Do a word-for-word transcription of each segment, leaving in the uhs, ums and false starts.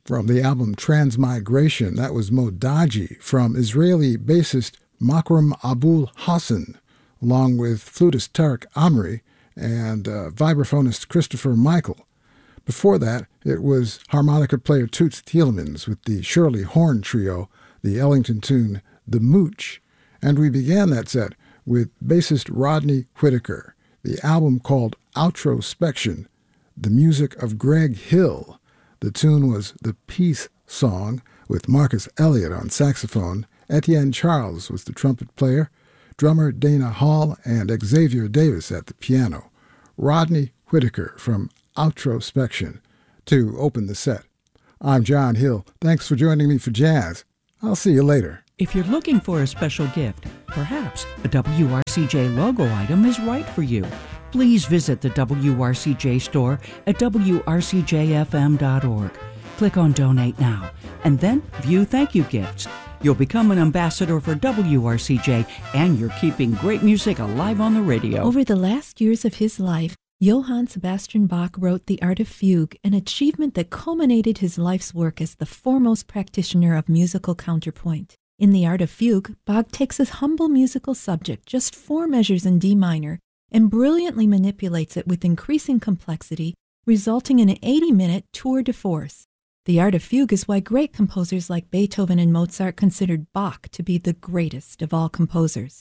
From the album Transmigration, that was Modaji from Israeli bassist Makram Abul Hassan, along with flutist Tarek Amri and uh, vibraphonist Christopher Michael. Before that, it was harmonica player Toots Thielemans with the Shirley Horn Trio, the Ellington tune The Mooch. And we began that set with bassist Rodney Whitaker, the album called Outrospection, the music of Greg Hill. The tune was The Peace Song with Marcus Elliott on saxophone. Etienne Charles was the trumpet player, drummer Dana Hall, and Xavier Davis at the piano. Rodney Whitaker from Outrospection to open the set. I'm John Hill. Thanks for joining me for Jazz. I'll see you later. If you're looking for a special gift, perhaps a W R C J logo item is right for you. Please visit the W R C J store at W R C J F M dot org. Click on Donate Now, and then view thank you gifts. You'll become an ambassador for W R C J, and you're keeping great music alive on the radio. Over the last years of his life, Johann Sebastian Bach wrote The Art of Fugue, an achievement that culminated his life's work as the foremost practitioner of musical counterpoint. In The Art of Fugue, Bach takes his humble musical subject, just four measures in D minor, and brilliantly manipulates it with increasing complexity, resulting in an eighty-minute tour de force. The Art of Fugue is why great composers like Beethoven and Mozart considered Bach to be the greatest of all composers.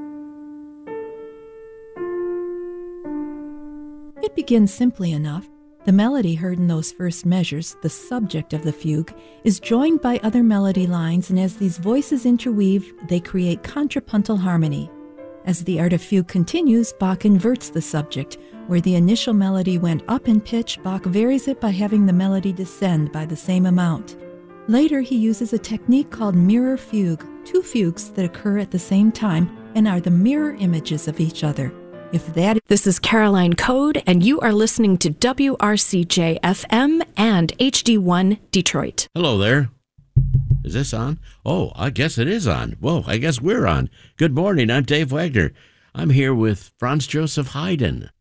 It begins simply enough. The melody heard in those first measures, the subject of the fugue, is joined by other melody lines, and as these voices interweave, they create contrapuntal harmony. As The Art of Fugue continues, Bach inverts the subject. Where the initial melody went up in pitch, Bach varies it by having the melody descend by the same amount. Later, he uses a technique called mirror fugue, two fugues that occur at the same time and are the mirror images of each other. If that This is Caroline Code, and you are listening to W R C J F M and H D one Detroit. Hello there. Is this on? Oh, I guess it is on. Whoa, I guess we're on. Good morning. I'm Dave Wagner. I'm here with Franz Joseph Haydn.